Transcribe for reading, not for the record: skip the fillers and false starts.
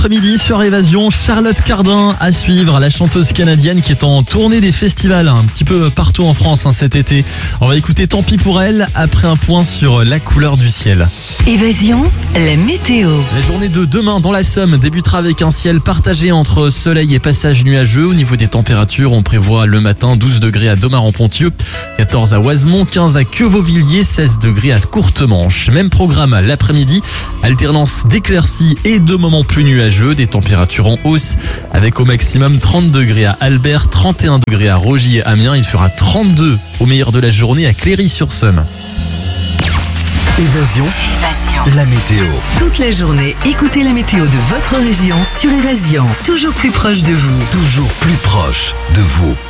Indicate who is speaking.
Speaker 1: Après-midi sur Évasion, Charlotte Cardin à suivre, la chanteuse canadienne qui est en tournée des festivals un petit peu partout en France cet été. On va écouter Tant pis pour elle après un point sur la couleur du ciel.
Speaker 2: Évasion, la météo.
Speaker 1: La journée de demain dans la Somme débutera avec un ciel partagé entre soleil et passage nuageux. Au niveau des températures, on prévoit le matin 12 degrés à Domart-en-Ponthieu, 14 à Oisemont, 15 à Queuvauvilliers, 16 degrés à Courtemanche. Même programme l'après-midi, alternance d'éclaircies et de moments plus nuageux, des températures en hausse avec au maximum 30 degrés à Albert, 31 degrés à Rogy et Amiens. Il fera 32 au meilleur de la journée à Cléry-sur-Somme.
Speaker 3: Évasion, la météo.
Speaker 2: Toute la journée, écoutez la météo de votre région sur Évasion. Toujours plus proche de vous.
Speaker 3: Toujours plus proche de vous.